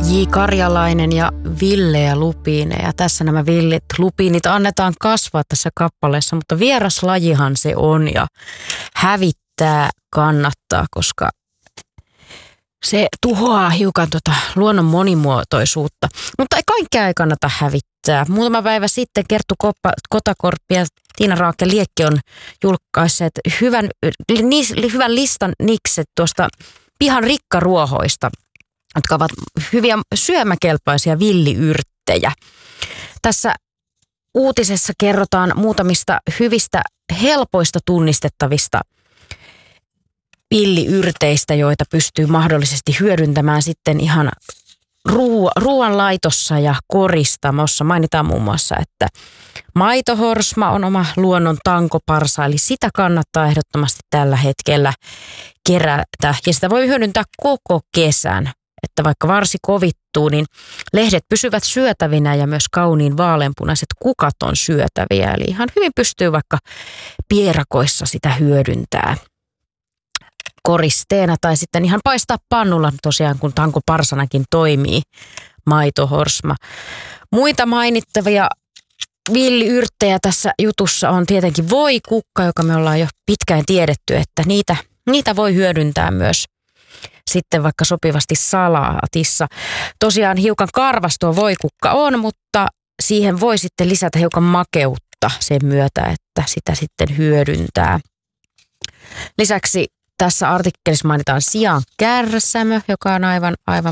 J. Karjalainen ja Ville ja Lupiine. Ja tässä nämä villit lupiinit annetaan kasvaa tässä kappaleessa, mutta vieraslajihan se on ja hävittää kannattaa, koska se tuhoaa hiukan luonnon monimuotoisuutta. Mutta kaikkea ei kannata hävittää. Muutama päivä sitten Kerttu Kotakorpi ja Tiina Raake-Liekki on julkaisseet hyvän listan nikset tuosta pihan rikkaruohoista, jotka ovat hyviä syömäkelpoisia villiyrttejä. Tässä uutisessa kerrotaan muutamista hyvistä, helpoista tunnistettavista villiyrteistä, joita pystyy mahdollisesti hyödyntämään sitten ihan ruoanlaitossa ja koristamossa. Mainitaan muun muassa, että maitohorsma on oma luonnon tankoparsa, eli sitä kannattaa ehdottomasti tällä hetkellä kerätä. Ja sitä voi hyödyntää koko kesän, että vaikka varsi kovittuu, niin lehdet pysyvät syötävinä ja myös kauniin vaaleanpunaiset kukat on syötäviä. Eli ihan hyvin pystyy vaikka pierakoissa sitä hyödyntää koristeena tai sitten ihan paistaa pannulla tosiaan, kun tankoparsanakin toimii maitohorsma. Muita mainittavia villiyrttejä tässä jutussa on tietenkin voikukka, joka me ollaan jo pitkään tiedetty, että niitä voi hyödyntää myös sitten vaikka sopivasti salaatissa. Tosiaan hiukan karvas tuo voikukka on, mutta siihen voi sitten lisätä hiukan makeutta sen myötä, että sitä sitten hyödyntää. Lisäksi tässä artikkelissa mainitaan sian kärsämö, joka on aivan